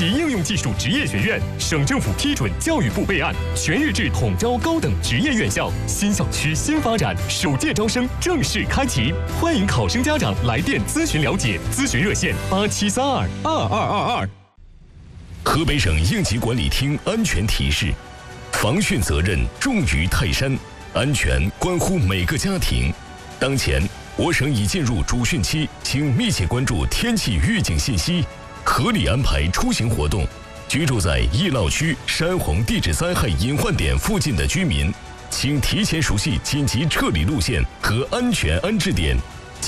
及应用技术职业学院，省政府批准，教育部备案，全日制统招高等职业院校，新校区新发展，首届招生正式开启，欢迎考生家长来电咨询了解，咨询热线87322222。 河北省应急管理厅安全提示：防汛责任重于泰山，安全关乎每个家庭。当前，我省已进入主汛期，请密切关注天气预警信息，合理安排出行活动。居住在易涝区、山洪地质灾害隐患点附近的居民，请提前熟悉紧急撤离路线和安全安置点，